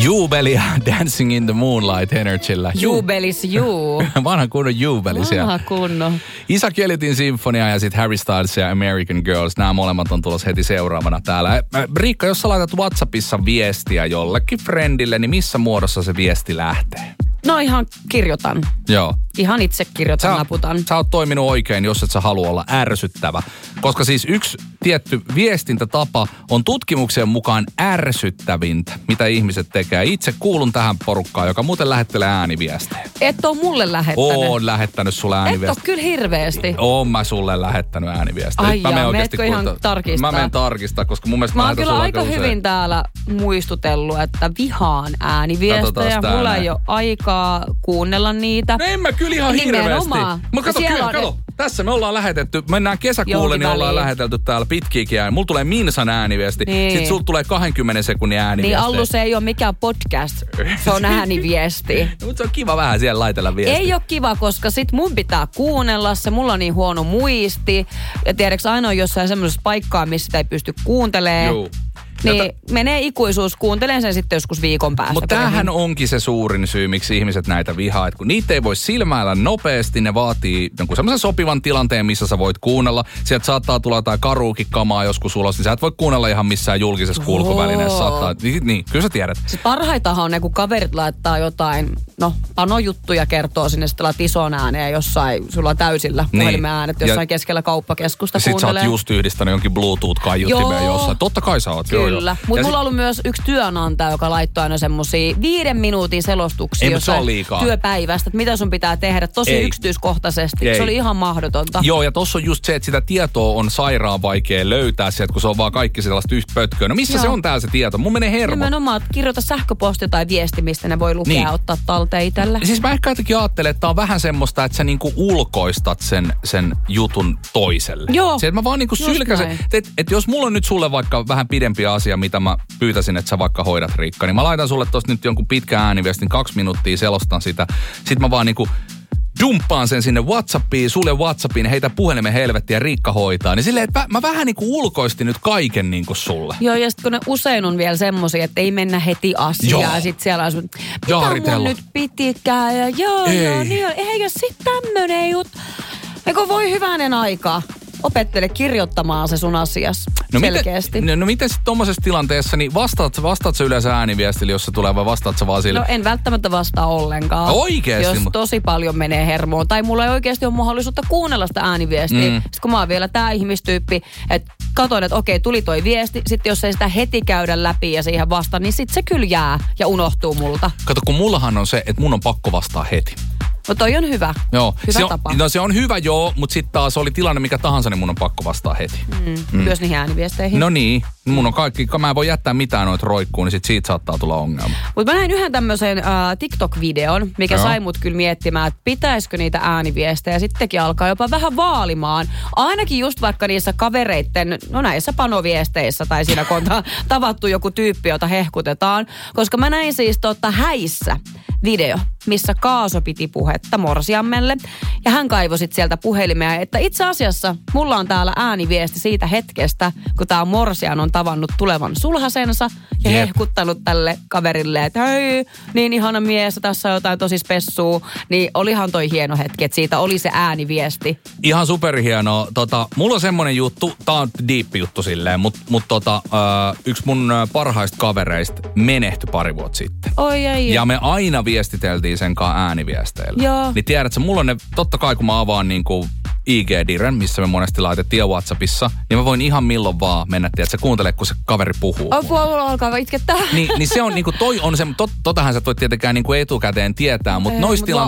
Jubelia Dancing in the Moonlight Energyllä. Jubelis juu. Vanha kunnon jubelisia. Vanha kunnon. Isaac Elliotin Sinfonia ja sitten Harry Styles ja American Girls. Nämä molemmat on tulossa heti seuraavana täällä. Riikka, jos sä laitat WhatsAppissa viestiä jollekin friendille, niin missä muodossa se viesti lähtee? No ihan kirjoitan. Joo. Ihan itse kirjoitan, naputan. Sä oot toiminut oikein, jos et sä halua olla ärsyttävä. Koska siis yksi tietty viestintätapa on tutkimuksen mukaan ärsyttävintä, mitä ihmiset tekee. Itse kuulun tähän porukkaan, joka muuten lähettelee ääniviestejä. Et oo mulle lähettänyt. Oon lähettänyt sulle ääniviestejä. Et oo kyllä hirveästi. Oon mä sulle lähettänyt ääniviestejä. Ai jaa, meetkö ihan tarkistaa? Mä menen tarkistaa, koska mun mielestä mä oon kyllä aika hyvin täällä muistutellut, että vihaan ääniviestejä. Mulla ei ole aikaa kuunnella niitä. No en mä kyllä ihan hirveästi. Mä kato, tässä me ollaan lähetetty, mennään kesäkuulle, niin ollaan lähetelty täällä pitkiäkin ääni. Mulla tulee Minsan ääniviesti, niin. Sitten sulta tulee 20 sekunnin ääniviesti. Niin Allu, se ei ole mikään podcast, se on ääniviesti. No, mutta se on kiva vähän siellä laitella viestiä. Ei ole kiva, koska sit mun pitää kuunnella se, mulla on niin huono muisti. Ja tiedätkö, aina on jossain semmoisessa paikkaa, missä sitä ei pysty kuuntelemaan. Joo. Niin menee ikuisuus, kuuntelen sen sitten joskus viikon päästä. Mutta tämähän onkin se suurin syy, miksi ihmiset näitä vihaa. Että kun niitä ei voi silmäillä nopeasti, ne vaatii jonkun semmoisen sopivan tilanteen, missä sä voit kuunnella. Sieltä saattaa tulla jotain karuukikamaa joskus ulos, niin sä et voi kuunnella ihan missään julkisessa kulkuvälineessä. Niin, kyllä sä tiedät. Sitten parhaitahan on ne, kun kaverit laittaa jotain, panojuttuja kertoo sinne, sitten laat ison ääneen jossain, sulla on täysillä puhelimen äänet jossain keskellä kauppakeskusta kuuntelee. Sitten sä oot just yhdistänyt jonkin Bluetooth-kaiuttimeen jossain. Totta kai sä oot. Kyllä. Mutta mulla on ollut myös yksi työnantaja, joka laittoi aina semmosia 5 minuutin selostuksia jossain työpäivästä, että mitä sun pitää tehdä tosi yksityiskohtaisesti. Se oli ihan mahdotonta. Joo, ja tossa on just se, että sitä tietoa on sairaan vaikea löytää sieltä, kun se on vaan kaikki sellaista yhtä pötköä. No missä se on täällä se tieto? Mun menee hermo. Nimenomaan, kirjoita sähköposti tai viesti, mistä ne voi lukea ja ottaa talteen itselle. Siis mä ehkä jotenkin ajattelen, että tää on vähän semmoista, että sä niinku ulkoistat sen jutun toiselle. Joo. Se, että mä vaan niinku sylkäsen. Että jos mulla on nyt sulle vaikka vähän pidempi asia, mitä mä pyytäisin, että sä vaikka hoidat, Riikka, niin mä laitan sulle tosta nyt jonkun pitkän ääniviestin, 2 minuuttia, selostan sitä. Sitten mä vaan niinku dumppaan sen sinne WhatsAppiin, sulle WhatsAppiin, heitä puhelimen helvettiä ja Riikka hoitaa. Niin silleen, että mä vähän niinku ulkoistin nyt kaiken niinku sulle. Joo, ja sitten kun ne usein on vielä semmosia, että ei mennä heti asiaan. Ja sitten siellä on sun, mitä mun nyt pitikään? Ja joo, niin on. Eikä sit tämmönen juttu. Eikö voi hyvänen aikaa? Opettele kirjoittamaan se sun asias selkeästi. Miten sitten tommosessa tilanteessa, niin vastaat sä yleensä ääniviestille, jos se tulee, vai vastaat sä vaan sille? No en välttämättä vastaa ollenkaan. Oikeesti? Jos tosi paljon menee hermoon. Tai mulla ei oikeasti ole mahdollisuutta kuunnella sitä ääniviestiä. Sitten kun mä oon vielä tää ihmistyyppi, että katon, että okei, tuli toi viesti. Sitten jos ei sitä heti käydä läpi ja siihen vastaa, niin sit se kyllä jää ja unohtuu multa. Kato, kun mullahan on se, että mun on pakko vastaa heti. No toi on hyvä. Joo. Hyvä tapa. No se on hyvä mutta sitten taas oli tilanne mikä tahansa, niin mun on pakko vastaa heti. Myös niihin ääniviesteihin. No niin. Mun on kaikki, mä en voi jättää mitään noita roikkuun, niin siitä saattaa tulla ongelma. Mutta mä näin yhden tämmöisen TikTok-videon, mikä sai mut kyllä miettimään, että pitäisikö niitä ääniviestejä. Sittenkin alkaa jopa vähän vaalimaan. Ainakin just vaikka niissä kavereitten, näissä panoviesteissä tai siinä kun on tavattu joku tyyppi, jota hehkutetaan. Koska mä näin siis Häissä video, missä Kaaso piti puhetta morsiammelle. Ja hän kaivoi sit sieltä puhelimea, että itse asiassa mulla on täällä ääniviesti siitä hetkestä, kun tää morsian on tavannut tulevan sulhasensa ja hehkuttanut tälle kaverille, että hei, niin ihana mies, tässä on jotain tosi spessua. Niin olihan toi hieno hetki, että siitä oli se ääniviesti. Ihan superhienoa. Mulla on semmonen juttu, tää on diippi juttu silleen, mutta yksi mun parhaista kavereista menehtyi 2 vuotta sitten. Oi ei. Ja me aina viestiteltiin sen kanssa ääniviesteillä. Joo. Niin tiedätkö, mulla on ne, totta kai kun mä avaan niinku IG-diren, missä me monesti laitettiin WhatsAppissa, niin mä voin ihan milloin vaan mennä, tiedätkö, kuuntele, kun se kaveri puhuu. Mulla alkaa itkettää. Niin se on niinku, toi on se, totahan sä et voi tietenkään niinku etukäteen tietää, mutta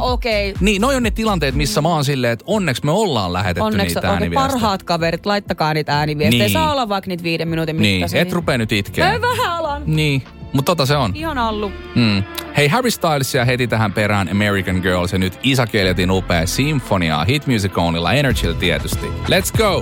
niin, noi on ne tilanteet, missä mä oon silleen, että onneksi me ollaan lähetetty niitä ääniviestejä. Parhaat kaverit, laittakaa niitä ääniviestejä. Niin. Saa olla vaikka niitä 5 minuutin mittaisia. Niin, et rupee nyt itkeä. Ei vähän alan. Niin. Mutta se on. Ihan Allu. Hei, Harry Stylesia heti tähän perään American Girls ja nyt Isaac Elliotin upea Sinfonia Hit Music Onilla Energyllä tietysti. Let's go!